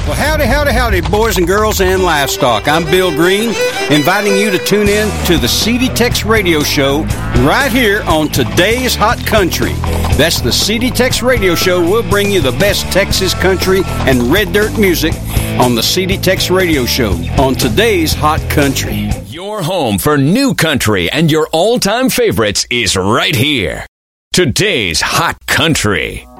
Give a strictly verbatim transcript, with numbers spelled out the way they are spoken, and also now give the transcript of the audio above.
Well, howdy, howdy, howdy, boys and girls and livestock. I'm Bill Green, inviting you to tune in to the C D Tex Radio Show right here on Today's Hot Country. That's the C D Tex Radio Show. We'll bring you the best Texas country and red dirt music on the C D Tex Radio Show on Today's Hot Country. Your home for new country and your all-time favorites is right here. Today's Hot Country.